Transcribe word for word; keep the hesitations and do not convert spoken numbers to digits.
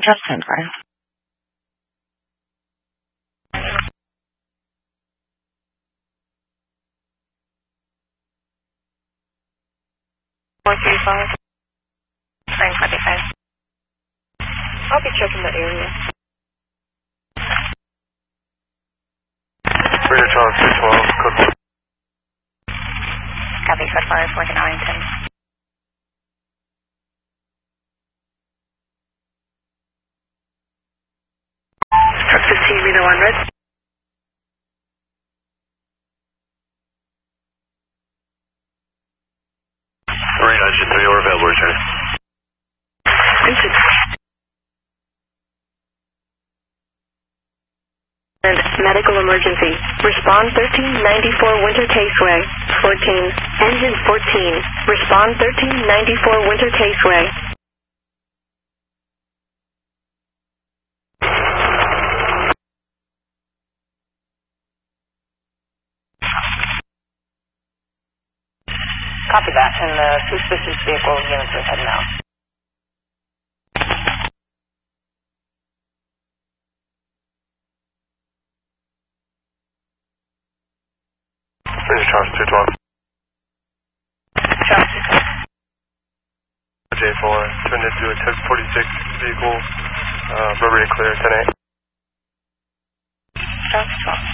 Just ten five. Four three five. Nine twenty five. I'll be checking the area. Radio Charles two twelve, code one. Copy, code five, working Arlington. Truck fifteen, Reno one red. Marine Engine three, or available, return. And medical emergency. Respond thirteen ninety-four Winter Caseway. fourteen. Engine fourteen. Respond thirteen ninety-four Winter Caseway. Copy that, and the suspicious vehicle units are heading out. Radio Charles two twelve. Charles two twelve. J four, turned into a Tug forty-six vehicle, uh, rubbery clear, ten eight. Charles twelve.